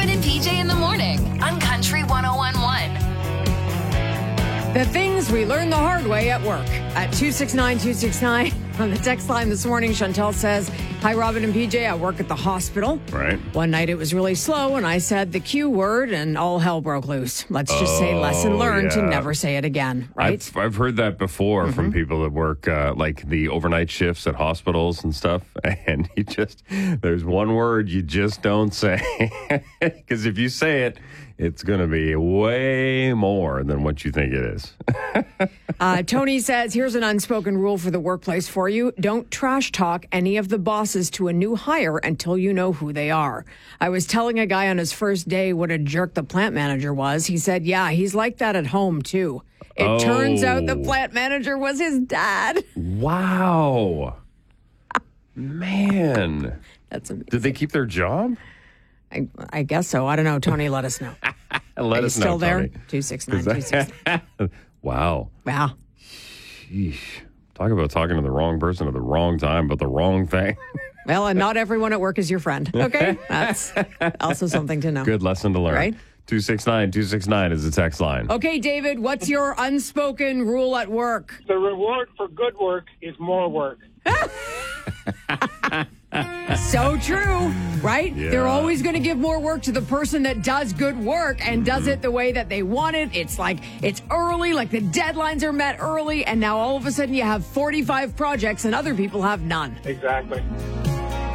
Robin and PJ in the morning on Country 101.1. The things we learn the hard way at work. At 269-269 on the text line this morning, Chantel says, hi, Robin and PJ. I work at the hospital. Right. One night it was really slow and I said the Q word and all hell broke loose. Let's just say lesson learned to never say it again, right? I've heard that before from people that work like the overnight shifts at hospitals and stuff. And there's one word you just don't say. Because if you say it, it's going to be way more than what you think it is. Tony says, here's an unspoken rule for the workplace for you. Don't trash talk any of the bosses to a new hire until you know who they are. I was telling a guy on his first day what a jerk the plant manager was. He said, yeah, he's like that at home, too. It turns out the plant manager was his dad. Wow. Man. That's amazing. Did they keep their job? I guess so. I don't know. Tony, let us know. Let us know, still there? Tony. 269. Wow. Wow. Sheesh. Talk about talking to the wrong person at the wrong time, but the wrong thing. Well, and not everyone at work is your friend. Okay? That's also something to know. Good lesson to learn. Right? 269-269 is the text line. Okay, David, what's your unspoken rule at work? The reward for good work is more work. So true, right? Yeah. They're always going to give more work to the person that does good work and does it the way that they want it. It's like it's early, like the deadlines are met early, and now all of a sudden you have 45 projects and other people have none. Exactly.